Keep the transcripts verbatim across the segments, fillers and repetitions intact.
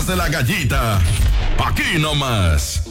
De la Gallita, aquí nomás.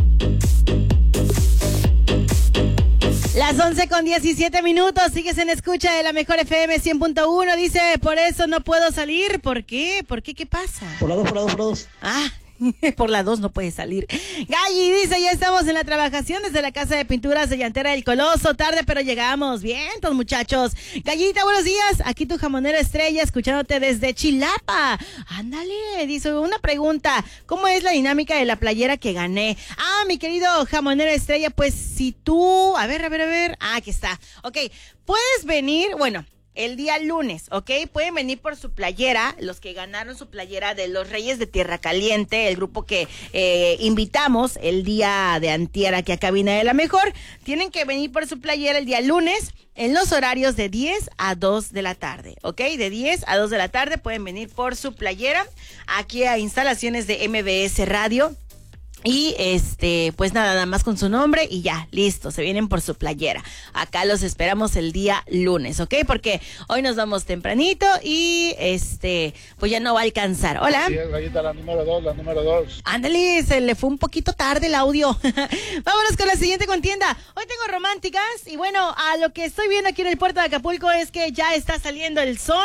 Las once con diecisiete minutos, sigues en escucha de la mejor F M cien punto uno. Dice, por eso no puedo salir. ¿Por qué? ¿Por qué? ¿Qué pasa? Por la dos, por la dos, por la dos. Ah, por la dos no puede salir. Galli dice, ya estamos en la trabajación desde la casa de pinturas de Llantera del Coloso. Tarde, pero llegamos. Vientos, muchachos. Gallita, buenos días. Aquí tu jamonero estrella, escuchándote desde Chilapa. Ándale, dice una pregunta. ¿Cómo es la dinámica de la playera que gané? Ah, mi querido jamonero estrella, pues si tú... A ver, a ver, a ver. Ah, aquí está. Ok, puedes venir, bueno... el día lunes, ¿ok? Pueden venir por su playera, los que ganaron su playera de los Reyes de Tierra Caliente, el grupo que eh, invitamos el día de antier aquí a Cabina de la Mejor. Tienen que venir por su playera el día lunes en los horarios de diez a dos de la tarde, ¿ok? De diez a dos de la tarde pueden venir por su playera aquí a instalaciones de M B S Radio. Y este, pues nada, nada más con su nombre y ya, listo, se vienen por su playera. Acá los esperamos el día lunes, ¿ok? Porque hoy nos vamos tempranito y este, pues ya no va a alcanzar. Hola. Sí, Gallita, la número dos, la número dos. Ándale, se le fue un poquito tarde el audio. Vámonos con la siguiente contienda. Hoy tengo románticas y bueno, a lo que estoy viendo aquí en el puerto de Acapulco es que ya está saliendo el sol.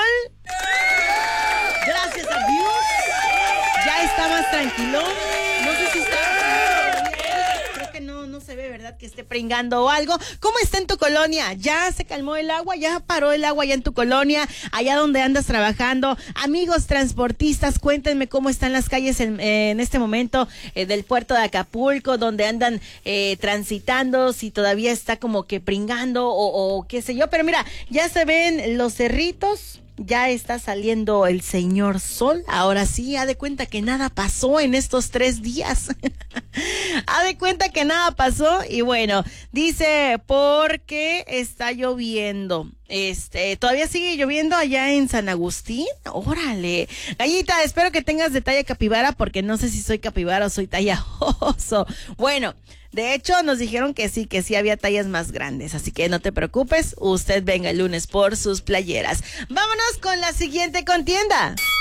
Gracias a Dios. Ya está más tranquilo. No sé si está... Creo que no, no se ve, ¿verdad? Que esté pringando o algo. ¿Cómo está en tu colonia? ¿Ya se calmó el agua? ¿Ya paró el agua allá en tu colonia? Allá donde andas trabajando. Amigos transportistas, cuéntenme cómo están las calles en, eh, en este momento eh, del puerto de Acapulco, donde andan eh, transitando, si todavía está como que pringando o, o qué sé yo. Pero mira, ya se ven los cerritos. Ya está saliendo el señor sol. Ahora sí, haz de cuenta que nada pasó en estos tres días. Haz de cuenta que nada pasó. Y bueno, dice, porque está lloviendo. Este, todavía sigue lloviendo allá en San Agustín. Órale. Gallita, espero que tengas de talla capibara, porque no sé si soy capibara o soy talla oso. Bueno, de hecho, nos dijeron que sí, que sí había tallas más grandes, así que no te preocupes, usted venga el lunes por sus playeras. Vámonos con la siguiente contienda.